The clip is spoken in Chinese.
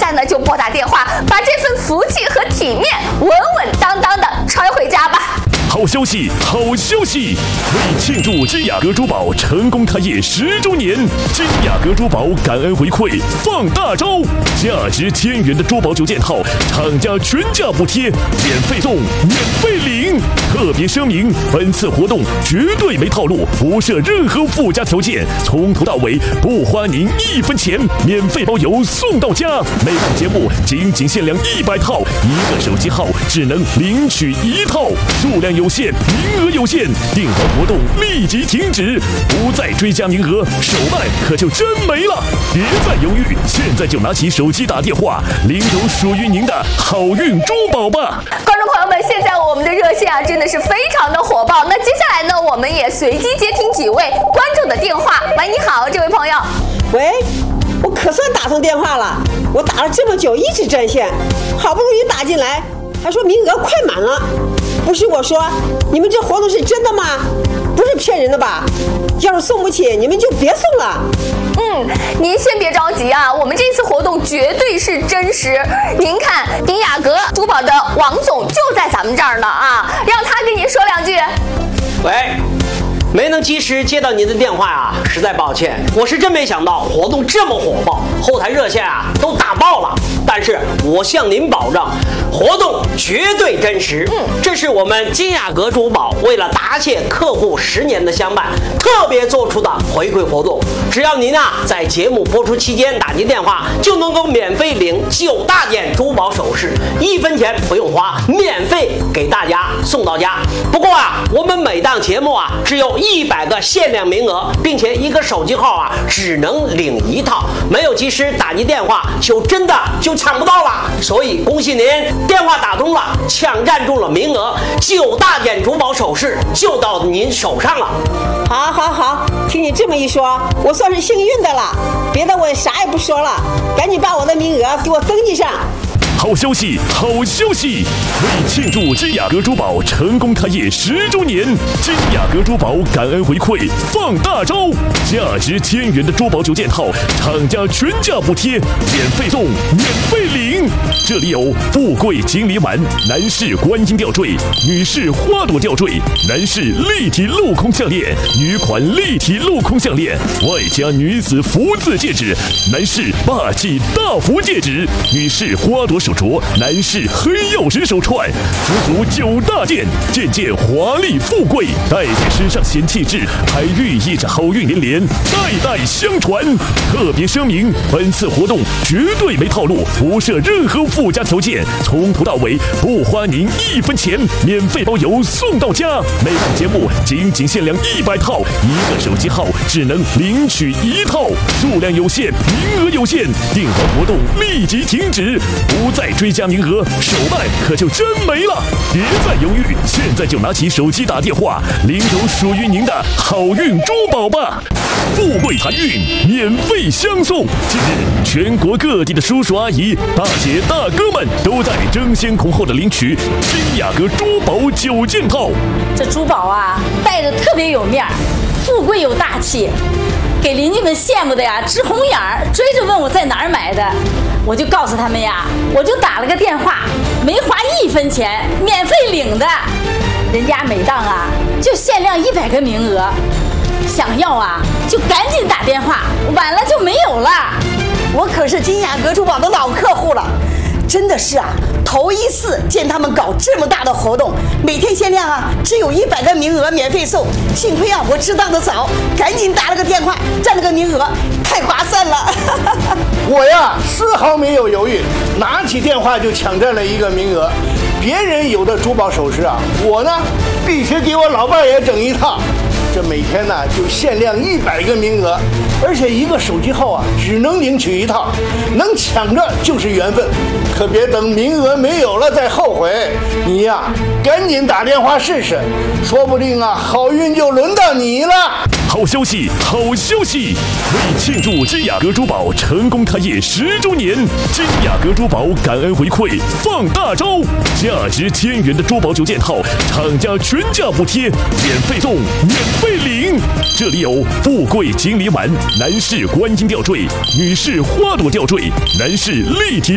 在呢就拨打电话，把这份福气和体面稳稳当当的揣回家吧。 好消息，好消息！为庆祝金雅阁珠宝成功开业10周年，金雅阁珠宝感恩回馈放大招，价值1000元的珠宝9件套，厂家全价补贴，免费送，免费领。特别声明，本次活动绝对没套路，不设任何附加条件，从头到尾不花您1分钱，免费包邮送到家。每档节目仅限量100套，1个手机号只能领取1套，数量有限，名额有限，订单活动立即停止，不再追加名额，手办可就真没了。别再犹豫，现在就拿起手机打电话，领走属于您的好运珠宝吧！ 观众朋友们，现在我们的热线真的是非常的火爆。那接下来呢，我们也随机接听几位观众的电话。喂，你好，这位朋友。 喂，我可算打通电话了，我打了这么久一直占线，好不容易打进来，还说名额快满了。不是我说，你们这活动是真的吗？不是骗人的吧？要是送不起，你们就别送了。 您先别着急啊，我们这次活动绝对是真实。您看，金雅阁珠宝的王总就在咱们这儿呢啊，让他跟您说2句。 喂，没能及时接到您的电话啊，实在抱歉。我是真没想到活动这么火爆，后台热线啊都打爆了。但是我向您保证，活动绝对真实。这是我们金雅阁珠宝为了答谢客户10年的相伴，特别做出的回馈活动。只要您在节目播出期间打进电话，就能够免费领9大件珠宝首饰，1分钱不用花，免费给大家送到家。不过我们每档节目只有100个限量名额，并且1个手机号只能领1套，没有及时打进电话就真的抢不到了。所以恭喜您，电话打通了，抢占住了名额，9大件珠宝首饰就到您手上了。 好，听你这么一说，我算是幸运的了。别的我也啥也不说了，赶紧把我的名额给我登记上。 好消息，好消息！为庆祝金雅阁珠宝成功开业10周年，金雅阁珠宝感恩回馈放大招，价值1000元的珠宝9件套，厂家全价补贴，免费送，免费领。这里有富贵锦鲤碗、男士观音吊坠、女士花朵吊坠、男士立体镂空项链、女款立体镂空项链，外加女子福字戒指，男士霸气大福戒指，女士花朵手镯，男士黑曜石手串，足9大件，件件华丽富贵，戴在身上显气质，还寓意着好运连连，代代相传。特别声明，本次活动绝对没套路，不设任何附加条件，从头到尾不花您1分钱，免费包邮送到家。每档节目仅限量100套，1个手机号只能领取1套，数量有限，名额有限，订单活动立即停止，不再追加名额，手办可就真没了。别再犹豫，现在就拿起手机打电话，领走属于您的好运珠宝吧！富贵财运免费相送。近日，全国各地的叔叔阿姨、大姐大哥们都在争先恐后的领取金雅阁珠宝9件套。 这珠宝戴着特别有面儿，富贵有大气，给邻居们羡慕的直红眼儿，追着问我在哪儿买的。我就告诉他们我就打了个电话，没花1分钱，免费领的。人家每档就限量100个名额，想要就赶紧打电话，晚了就没有了。 我可是金雅阁珠宝的老客户了，真的是头一次见他们搞这么大的活动，每天限量只有100个名额免费送。幸亏我知道的早，赶紧打了个电话，占了个名额，太划算了。 我丝毫没有犹豫，拿起电话就抢占了1个名额。别人有的珠宝首饰我呢必须给我老伴也整1套。这每天就限量100个名额，而且1个手机号只能领取1套，能抢着就是缘分，可别等名额没有了再后悔。你赶紧打电话试试，说不定好运就轮到你了。 好消息，好消息！为庆祝金雅阁珠宝成功开业10周年，金雅阁珠宝感恩回馈放大招，价值1000元的珠宝9件套，厂家全价补贴，免费送，免费领。这里有富贵锦鲤碗、男士观音吊坠、女士花朵吊坠、男士立体